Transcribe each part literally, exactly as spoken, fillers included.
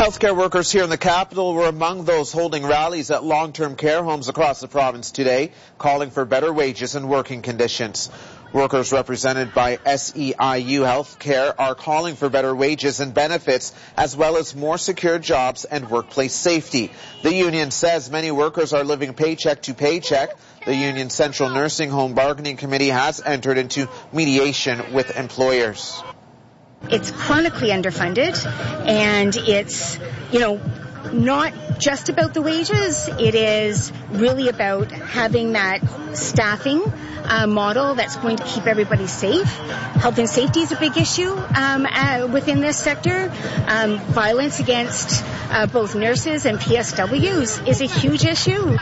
Healthcare workers here in the capital were among those holding rallies at long-term care homes across the province today, calling for better wages and working conditions. Workers represented by S E I U Healthcare are calling for better wages and benefits, as well as more secure jobs and workplace safety. The union says many workers are living paycheck to paycheck. The Union Central Nursing Home Bargaining Committee has entered into mediation with employers. It's chronically underfunded, and it's, you know, not just about the wages. It is really about having that staffing uh, model that's going to keep everybody safe. Health and safety is a big issue um, uh, within this sector. Um, violence against uh, both nurses and P S Ws is a huge issue.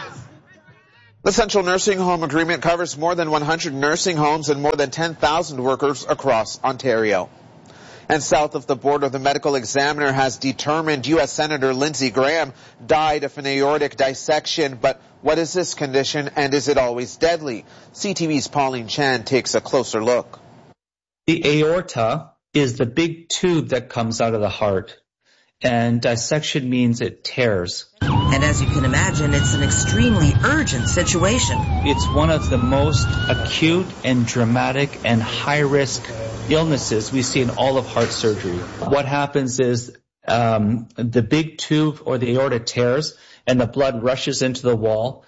The Central Nursing Home Agreement covers more than one hundred nursing homes and more than ten thousand workers across Ontario. And south of the border, the medical examiner has determined U S Senator Lindsey Graham died of an aortic dissection. But what is this condition, and is it always deadly? C T V's Pauline Chan takes a closer look. The aorta is the big tube that comes out of the heart, and dissection means it tears. And as you can imagine, it's an extremely urgent situation. It's one of the most acute and dramatic and high-risk illnesses we see in all of heart surgery. What happens is um, the big tube or the aorta tears and the blood rushes into the wall.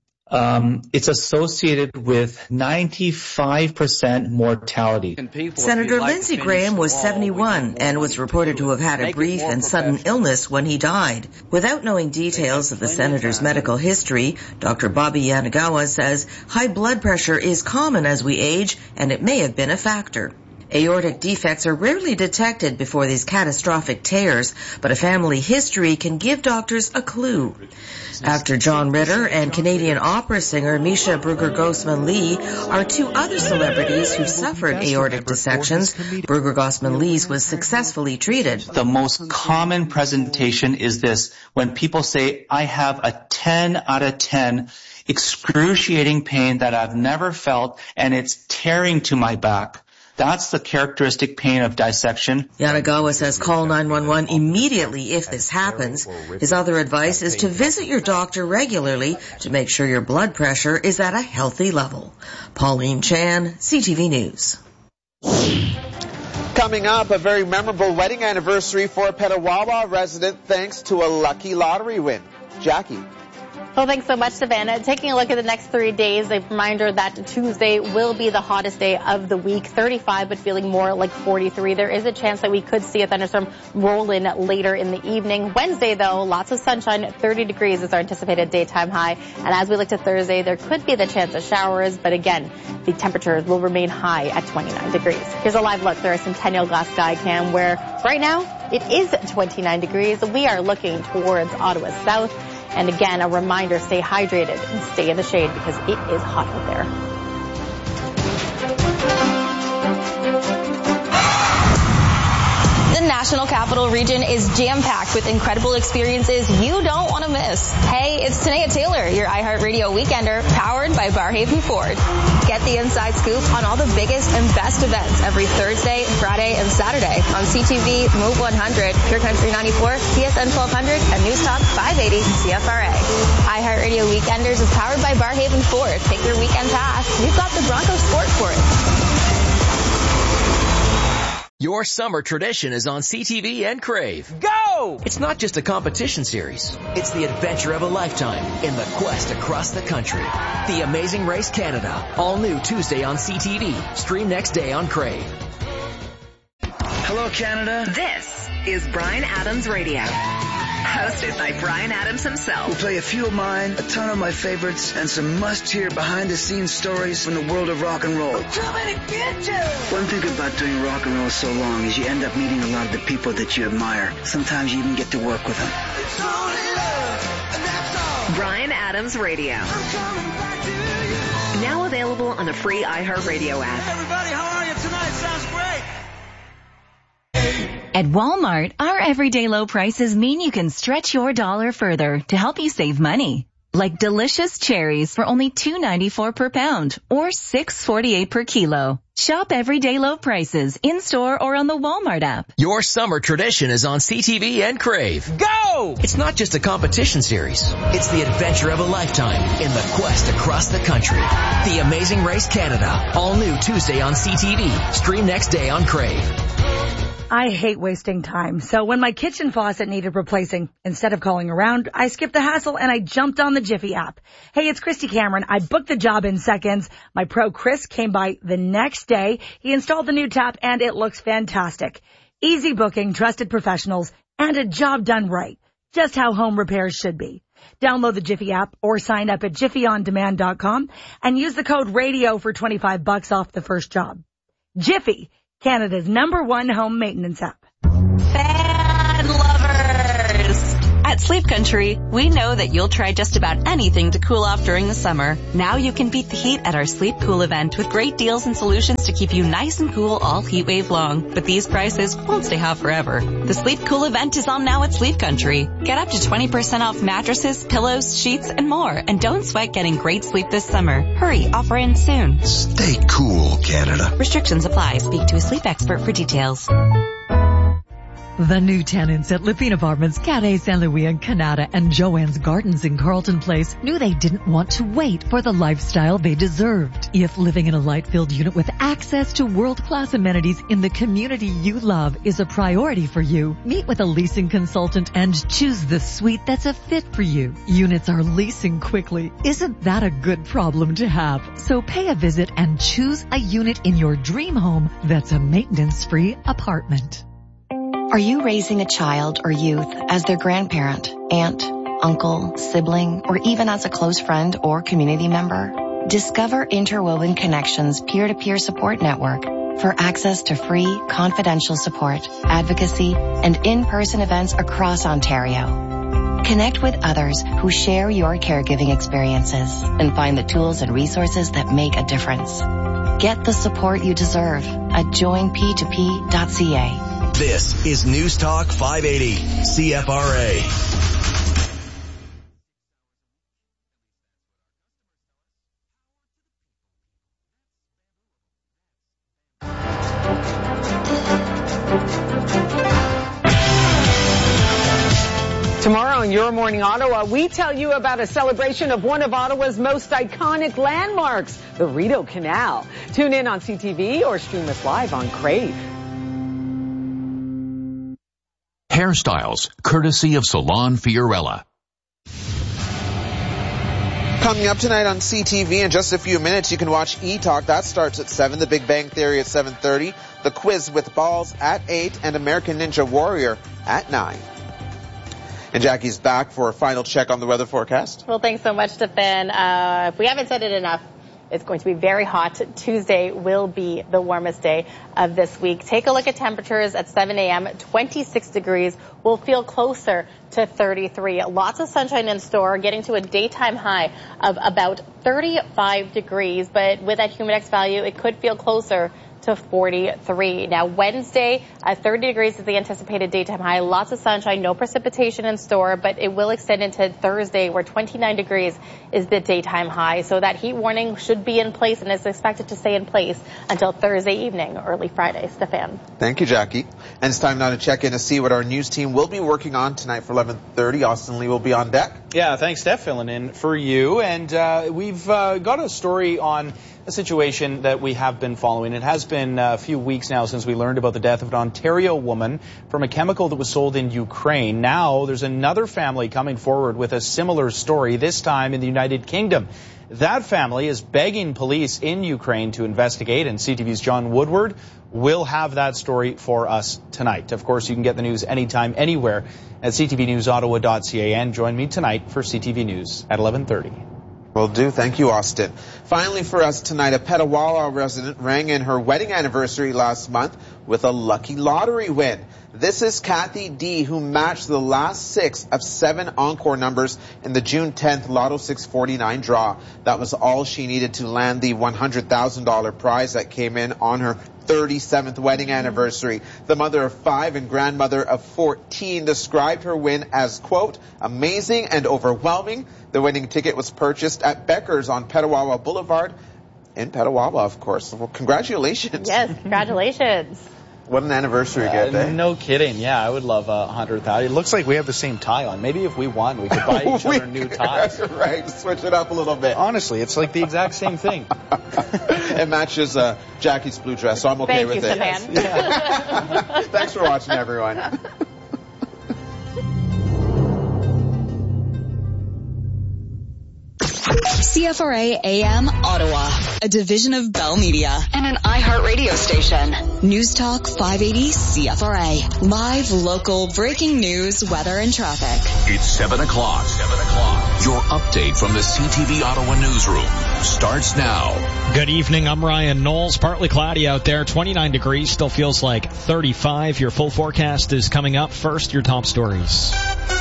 Um, it's associated with ninety-five percent mortality. Senator Lindsey Graham was seventy-one and was reported to have had a brief and sudden illness when he died. Without knowing details of the senator's medical history, Doctor Bobby Yanagawa says high blood pressure is common as we age, and it may have been a factor. Aortic defects are rarely detected before these catastrophic tears, but a family history can give doctors a clue. Actor John Ritter and Canadian opera singer Misha Bruegger-Gossman-Lee are two other celebrities who suffered aortic dissections. Bruegger-Gossman-Lee's was successfully treated. The most common presentation is this: when people say, I have a ten out of ten excruciating pain that I've never felt, and it's tearing to my back. That's the characteristic pain of dissection. Yanagawa says call nine one one immediately if this happens. His other advice is to visit your doctor regularly to make sure your blood pressure is at a healthy level. Pauline Chan, C T V News. Coming up, a very memorable wedding anniversary for a Petawawa resident thanks to a lucky lottery win. Jackie. Well, thanks so much, Savannah. Taking a look at the next three days, a reminder that Tuesday will be the hottest day of the week, thirty-five, but feeling more like forty-three. There is a chance that we could see a thunderstorm roll in later in the evening. Wednesday, though, lots of sunshine, thirty degrees is our anticipated daytime high. And as we look to Thursday, there could be the chance of showers, but again, the temperatures will remain high at twenty-nine degrees. Here's a live look through our Centennial Glass Sky Cam, where right now it is twenty-nine degrees. We are looking towards Ottawa South. And again, a reminder, stay hydrated and stay in the shade because it is hot out there. The National Capital Region is jam-packed with incredible experiences you don't want to miss. Hey, it's Tanea Taylor, your iHeartRadio Weekender, powered by Barhaven Ford. Get the inside scoop on all the biggest and best events every Thursday, Friday, and Saturday on C T V, Move one hundred, Pure Country ninety-four, T S N twelve hundred, and News Talk five eighty C F R A. iHeartRadio Weekenders is powered by Barhaven Ford. Take your weekend pass. We've got the Broncos Sport for it. Your summer tradition is on C T V and Crave. Go! It's not just a competition series. It's the adventure of a lifetime in the quest across the country. The Amazing Race Canada. All new Tuesday on C T V. Stream next day on Crave. Hello, Canada. This is Bryan Adams Radio. Hosted by Bryan Adams himself. We'll play a few of mine, a ton of my favorites, and some must-hear behind-the-scenes stories from the world of rock and roll. I'm coming to get you! One thing about doing rock and roll so long is you end up meeting a lot of the people that you admire. Sometimes you even get to work with them. It's only love, and that's all. Bryan Adams Radio. I'm coming back to you. Now available on the free iHeartRadio app. Hey everybody, how are you tonight? Sounds great. At Walmart, our everyday low prices mean you can stretch your dollar further to help you save money. like delicious cherries for only two ninety-four per pound or six forty-eight per kilo. Shop everyday low prices in-store or on the Walmart app. Your summer tradition is on C T V and Crave. Go! It's not just a competition series. It's the adventure of a lifetime in the quest across the country. The Amazing Race Canada. All new Tuesday on C T V. Stream next day on Crave. I hate wasting time. So when my kitchen faucet needed replacing, instead of calling around, I skipped the hassle and I jumped on the Jiffy app. Hey, it's Christy Cameron. I booked the job in seconds. My pro Chris came by the next day. He installed the new tap and it looks fantastic. Easy booking, trusted professionals, and a job done right. Just how home repairs should be. Download the Jiffy app or sign up at jiffy on demand dot com and use the code radio for twenty-five bucks off the first job. Jiffy, Canada's number one home maintenance app. Fan lovers! At Sleep Country, we know that you'll try just about anything to cool off during the summer. Now you can beat the heat at our Sleep Cool event with great deals and solutions to keep you nice and cool all heat wave long. But these prices won't stay hot forever. The Sleep Cool event is on now at Sleep Country. Get up to twenty percent off mattresses, pillows, sheets, and more. And don't sweat getting great sleep this summer. Hurry, offer ends soon. Stay cool, Canada. Restrictions apply. Speak to a sleep expert for details. The new tenants at Lepine Apartments, Carré Saint-Louis and Canada and Joanne's Gardens in Carlton Place knew they didn't want to wait for the lifestyle they deserved. If living in a light-filled unit with access to world-class amenities in the community you love is a priority for you, meet with a leasing consultant and choose the suite that's a fit for you. Units are leasing quickly. Isn't that a good problem to have? So pay a visit and choose a unit in your dream home that's a maintenance-free apartment. Are you raising a child or youth as their grandparent, aunt, uncle, sibling, or even as a close friend or community member? Discover Interwoven Connections peer-to-peer support network for access to free, confidential support, advocacy, and in-person events across Ontario. Connect with others who share your caregiving experiences and find the tools and resources that make a difference. Get the support you deserve at join p two p dot c a. This is News Talk five eighty, C F R A. Tomorrow in Your Morning Ottawa, we tell you about a celebration of one of Ottawa's most iconic landmarks, the Rideau Canal. Tune in on C T V or stream us live on Crave. Hairstyles, courtesy of Salon Fiorella. Coming up tonight on C T V in just a few minutes, you can watch E-Talk. That starts at seven, The Big Bang Theory at seven thirty, The Quiz with Balls at eight, and American Ninja Warrior at nine. And Jackie's back for a final check on the weather forecast. Well, thanks so much, Stefan. Uh, if we haven't said it enough, it's going to be very hot. Tuesday will be the warmest day of this week. Take a look at temperatures at seven a.m. twenty-six degrees. We'll feel closer to thirty-three. Lots of sunshine in store, getting to a daytime high of about thirty-five degrees. But with that humidex value, it could feel closer to forty-three. Now, Wednesday, at thirty degrees is the anticipated daytime high. Lots of sunshine, no precipitation in store, but it will extend into Thursday, where twenty-nine degrees is the daytime high. So that heat warning should be in place and is expected to stay in place until Thursday evening, early Friday. Stefan. Thank you, Jackie. And it's time now to check in to see what our news team will be working on tonight for eleven thirty. Austin Lee will be on deck. Yeah, thanks, Steph, filling in for you. And uh, we've uh, got a story on a situation that we have been following. It has been a few weeks now since we learned about the death of an Ontario woman from a chemical that was sold in Ukraine. Now there's another family coming forward with a similar story, this time in the United Kingdom. That family is begging police in Ukraine to investigate, and C T V's John Woodward will have that story for us tonight. Of course, you can get the news anytime, anywhere at c t v news ottawa dot c a, and join me tonight for C T V News at eleven thirty. Will do. Thank you, Austin. Finally for us tonight, a Petawawa resident rang in her wedding anniversary last month with a lucky lottery win. This is Kathy D., who matched the last six of seven encore numbers in the June tenth Lotto six forty-nine draw. That was all she needed to land the one hundred thousand dollars prize that came in on her thirty-seventh wedding anniversary. The mother of five and grandmother of fourteen described her win as, quote, amazing and overwhelming. The winning ticket was purchased at Becker's on Petawawa Boulevard in Petawawa, of course. Well, congratulations. Yes, congratulations. What an anniversary uh, gift, eh? No kidding. Yeah, I would love a hundred thousand. It looks like we have the same tie on. Maybe if we won, we could buy each other new ties. Right, switch it up a little bit. Honestly, it's like the exact same thing. It matches uh, Jackie's blue dress, so I'm okay Thank with you, it. Yes. Yeah. Thanks for watching, everyone. C F R A A M Ottawa, a division of Bell Media and an iHeart radio station. News Talk five eighty C F R A. Live, local, breaking news, weather, and traffic. It's seven o'clock. seven o'clock. Your update from the C T V Ottawa newsroom starts now. Good evening. I'm Ryan Knowles. Partly cloudy out there. twenty-nine degrees. Still feels like thirty-five. Your full forecast is coming up. First, your top stories.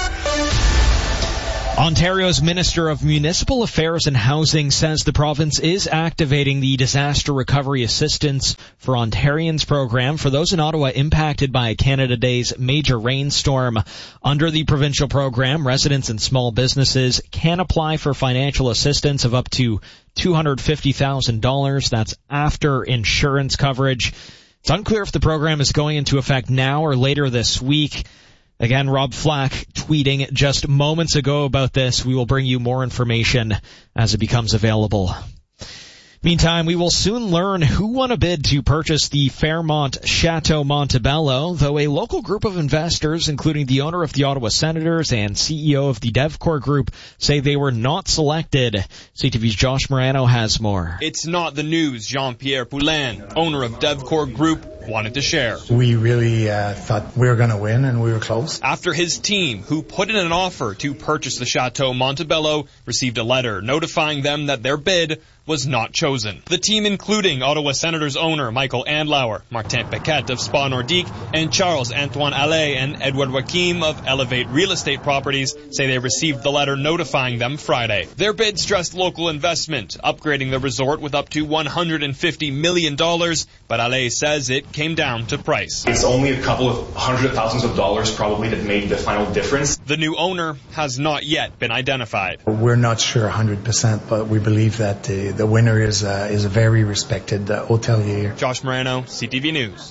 Ontario's Minister of Municipal Affairs and Housing says the province is activating the Disaster Recovery Assistance for Ontarians program for those in Ottawa impacted by Canada Day's major rainstorm. Under the provincial program, residents and small businesses can apply for financial assistance of up to two hundred fifty thousand dollars. That's after insurance coverage. It's unclear if the program is going into effect now or later this week. Again, Rob Flack tweeting just moments ago about this. We will bring you more information as it becomes available. Meantime, we will soon learn who won a bid to purchase the Fairmont Chateau Montebello, though a local group of investors, including the owner of the Ottawa Senators and C E O of the DevCore Group, say they were not selected. C T V's Josh Morano has more. It's not the news Jean-Pierre Poulin, owner of DevCore Group, wanted to share. We really uh, thought we were going to win, and we were close. After his team, who put in an offer to purchase the Chateau Montebello, received a letter notifying them that their bid was not chosen. The team, including Ottawa Senators owner Michael Andlauer, Martin Paquette of Spa Nordique, and Charles-Antoine Allais and Edward Joachim of Elevate Real Estate Properties, say they received the letter notifying them Friday. Their bid stressed local investment, upgrading the resort with up to one hundred fifty million dollars, but Allais says it came down to price. It's only a couple of hundred thousands of dollars probably that made the final difference. The new owner has not yet been identified. We're not sure one hundred percent, but we believe that the, the winner is, uh, is a very respected uh, hotelier. Josh Morano, C T V News.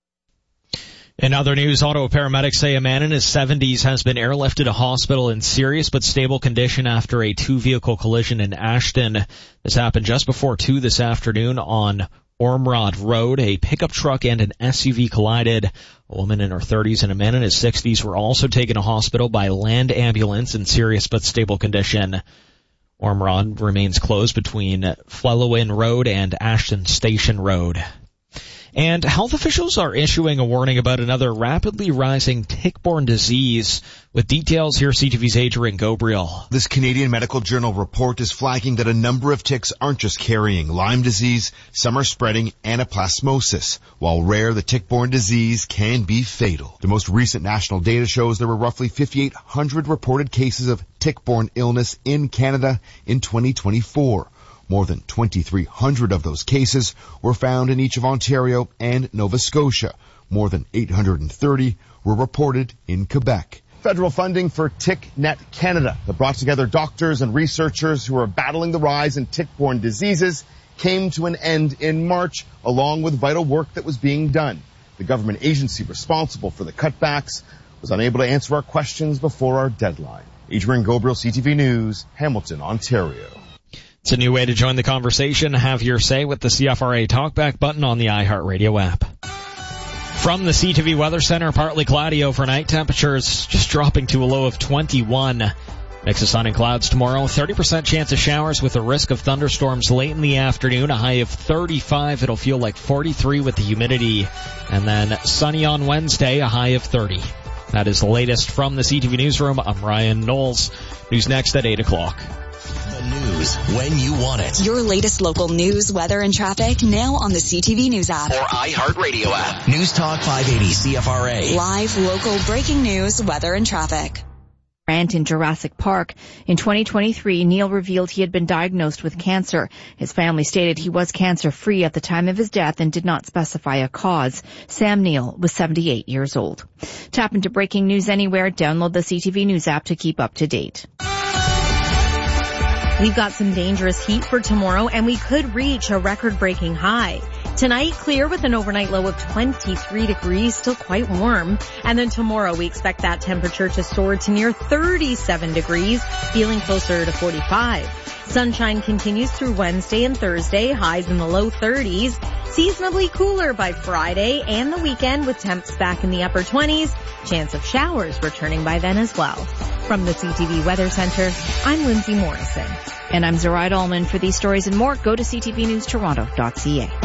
In other news, Ottawa paramedics say a man in his seventies has been airlifted to hospital in serious but stable condition after a two-vehicle collision in Ashton. This happened just before two this afternoon on Ormrod Road. A pickup truck and an S U V collided. A woman in her thirties and a man in his sixties were also taken to hospital by land ambulance in serious but stable condition. Ormrod remains closed between Flelowin Road and Ashton Station Road. And health officials are issuing a warning about another rapidly rising tick-borne disease. With details, here's C T V's Adrian Gobriel. This Canadian Medical Journal report is flagging that a number of ticks aren't just carrying Lyme disease, some are spreading anaplasmosis. While rare, the tick-borne disease can be fatal. The most recent national data shows there were roughly fifty-eight hundred reported cases of tick-borne illness in Canada in twenty twenty-four. More than twenty-three hundred of those cases were found in each of Ontario and Nova Scotia. More than eight hundred thirty were reported in Quebec. Federal funding for TickNet Canada that brought together doctors and researchers who are battling the rise in tick-borne diseases came to an end in March, along with vital work that was being done. The government agency responsible for the cutbacks was unable to answer our questions before our deadline. Adrian Gobriel, C T V News, Hamilton, Ontario. It's a new way to join the conversation. Have your say with the C F R A Talkback button on the iHeartRadio app. From the C T V Weather Center, partly cloudy overnight. Temperatures just dropping to a low of twenty-one. Mix of sun and clouds tomorrow. thirty percent chance of showers with a risk of thunderstorms late in the afternoon. A high of thirty-five. It'll feel like forty-three with the humidity. And then sunny on Wednesday, a high of thirty. That is the latest from the C T V Newsroom. I'm Ryan Knowles. News next at eight o'clock. News when you want it. Your latest local news, weather, and traffic now on the C T V News app. Or iHeartRadio app. News Talk five eighty C F R A. Live, local, breaking news, weather, and traffic. Grant in Jurassic Park. In twenty twenty-three, Neil revealed he had been diagnosed with cancer. His family stated he was cancer-free at the time of his death and did not specify a cause. Sam Neill was seventy-eight years old. Tap into breaking news anywhere. Download the C T V News app to keep up to date. We've got some dangerous heat for tomorrow, and we could reach a record-breaking high. Tonight, clear with an overnight low of twenty-three degrees, still quite warm. And then tomorrow, we expect that temperature to soar to near thirty-seven degrees, feeling closer to forty-five. Sunshine continues through Wednesday and Thursday, highs in the low thirties. Seasonably cooler by Friday and the weekend with temps back in the upper twenties. Chance of showers returning by then as well. From the C T V Weather Center, I'm Lindsay Morrison. And I'm Zoraida Allman. For these stories and more, go to c t v news toronto dot c a.